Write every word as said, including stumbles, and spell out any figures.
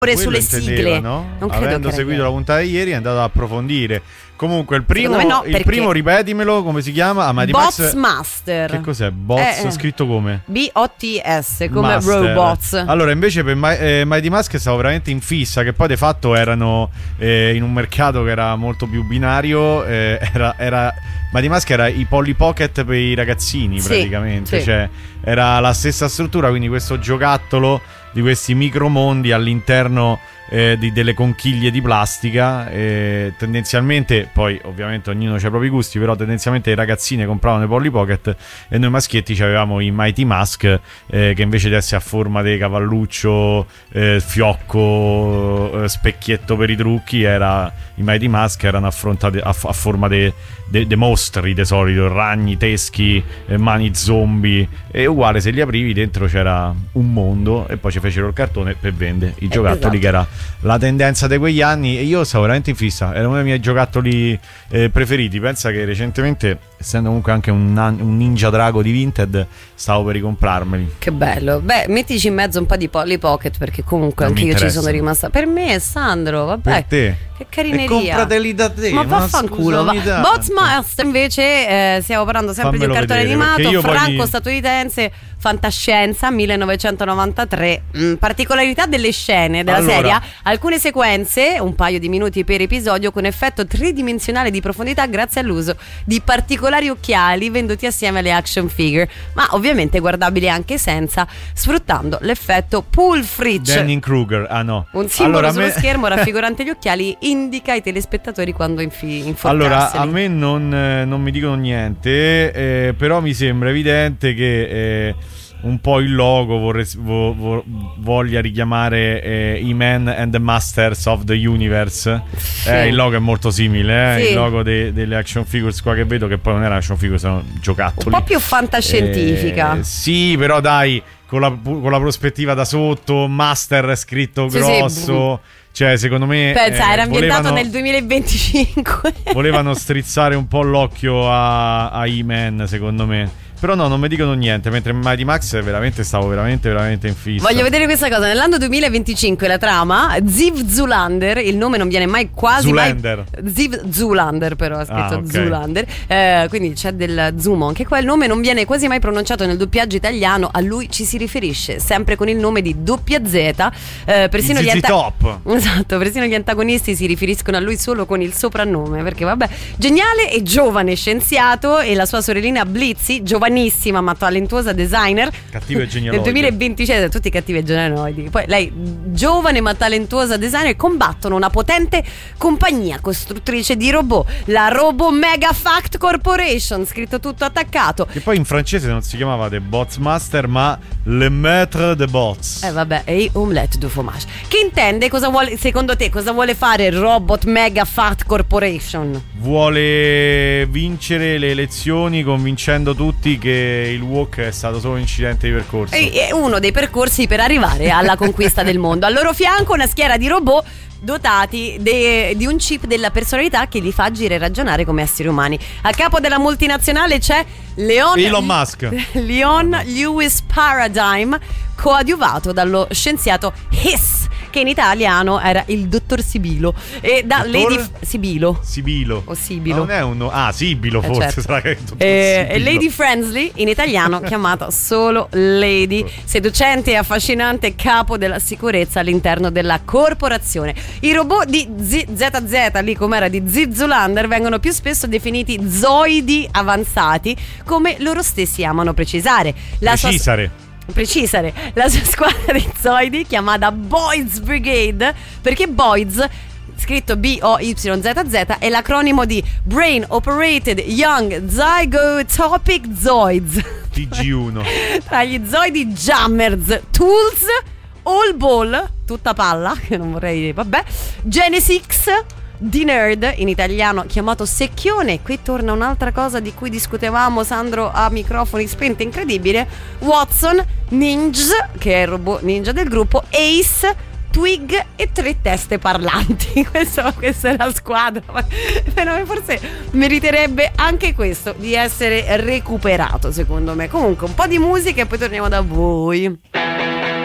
sulle sigle, no? Non credo Avendo che seguito la puntata di ieri è andato ad approfondire. Comunque il primo, no, il primo ripetimelo, come si chiama? Ah, Bots Master. Che cos'è? Bots eh, scritto come? B O T S, come Master. Robots. Allora invece per My, eh, Mighty Mask stavo veramente in fissa, che poi di fatto erano eh, in un mercato che era molto più binario, eh, era, era Mighty Mask era i Polly Pocket per i ragazzini, sì, praticamente, sì. Cioè era la stessa struttura, quindi questo giocattolo di questi micromondi all'interno eh, di, delle conchiglie di plastica, eh, tendenzialmente, poi ovviamente ognuno ha i propri gusti, però tendenzialmente le ragazzine compravano i Polly Pocket e noi maschietti avevamo i Mighty Mask, eh, che invece di essere a forma di cavalluccio, eh, fiocco, eh, specchietto per i trucchi, era i Mighty Mask erano affrontati a, a forma di de, de mostri di solito, ragni, teschi, eh, mani zombie, e uguale, se li aprivi dentro c'era un mondo e poi ci fecero il cartone per vendere i giocattoli, esatto. Che era la tendenza di quegli anni e io stavo veramente in fissa, era uno dei miei giocattoli eh, preferiti. Pensa che recentemente, essendo comunque anche un, un ninja drago di Vinted, stavo per ricomprarmeli. Che bello. Beh, mettici in mezzo un po' di Polly Pocket, perché comunque non anche io ci sono rimasta. Per me, Sandro, vabbè. Per te. Che carineria. E comprateli da te. Ma vaffanculo. Bots Master invece, eh, stiamo parlando sempre Fammelo di un cartone vedere, animato franco-statunitense, poi... fantascienza, millenovecentonovantatré. mm, Particolarità delle scene della allora. serie: alcune sequenze, un paio di minuti per episodio, con effetto tridimensionale di profondità grazie all'uso di particolari occhiali venduti assieme alle action figure, ma ovviamente guardabili anche senza, sfruttando l'effetto pull fritch. Dunning-Kruger, ah no. Un simbolo allora, sullo me... schermo raffigurante gli occhiali indica ai telespettatori quando infi- inforcarseli. Allora, a me non, eh, non mi dicono niente, eh, però mi sembra evidente che eh, un po' il logo vorre- vo- vo- voglia richiamare eh, He-Man and the Masters of the Universe. Sì. Eh, il logo è molto simile, eh? Sì. Il logo de- delle action figures qua che vedo, che poi non era action figure, sono giocattoli. Un po' più fantascientifica. Eh, sì, però dai, con la, con la prospettiva da sotto, Master scritto sì, grosso. Sì. Cioè, secondo me pensa, eh, era ambientato volevano, nel duemilaventicinque. Volevano strizzare un po' l'occhio a, a He-Man, secondo me. Però no, non mi dicono niente. Mentre Mighty Max veramente stavo veramente veramente in fissa. Voglio vedere questa cosa. Nell'anno duemilaventicinque la trama, Ziv Zulander, il nome non viene mai quasi Zulander. mai Ziv Zulander, però ha scritto ah, okay. Zulander, eh, quindi c'è del Zumo. Anche qua il nome non viene quasi mai pronunciato nel doppiaggio italiano. A lui ci si riferisce sempre con il nome di doppia Z. eh, Persino gli, anta- top. Esatto, persino gli antagonisti si riferiscono a lui solo con il soprannome, perché vabbè, geniale e giovane scienziato, e la sua sorellina Blizzy, giovanissima ma talentuosa designer, cattive genialoidi nel duemilaventicinque, tutti cattive e genialoidi. Poi lei, giovane ma talentuosa designer, combattono una potente compagnia costruttrice di robot, la Robo Mega Fact Corporation, scritto tutto attaccato, che poi in francese non si chiamava The Bots Master ma Le Maître de Bots. Eh vabbè, e Omelette du Fromage, che intende, cosa vuole, secondo te cosa vuole fare Robot Mega Fact Corporation? Vuole vincere le elezioni convincendo tutti che il walk è stato solo un incidente di percorso. È uno dei percorsi per arrivare alla conquista del mondo. Al loro fianco una schiera di robot dotati de, di un chip della personalità che li fa agire e ragionare come esseri umani. A capo della multinazionale c'è Leon Elon Musk Leon Lewis Paradigm, coadiuvato dallo scienziato Hiss, che in italiano era il dottor Sibilo, e da dottor? Lady F- Sibilo Sibilo o Sibilo, non è uno ah Sibilo forse, eh certo. sarà che è e, e Lady Friendly, in italiano chiamata solo Lady, seducente e affascinante capo della sicurezza all'interno della corporazione. I robot di Z Z Z, lì com'era di Ziv Zulander, vengono più spesso definiti zoidi avanzati, come loro stessi amano precisare. La precisare sua... Precisare la sua squadra di zoidi, chiamata Boys Brigade, perché Boys, scritto B O Y Z Z, è l'acronimo di Brain Operated Young Zygotopic Zoids, T G uno. Tra gli zoidi Jammers, Tools, All Ball, tutta palla, che non vorrei, vabbè, Genesix di Nerd, in italiano chiamato Secchione. Qui torna un'altra cosa di cui discutevamo, Sandro, a microfoni spenti, incredibile. Watson, Ninja, che è il robot ninja del gruppo, Ace, Twig e tre teste parlanti. Questo, questa è la squadra. Però forse meriterebbe anche questo di essere recuperato, secondo me. Comunque un po' di musica e poi torniamo da voi.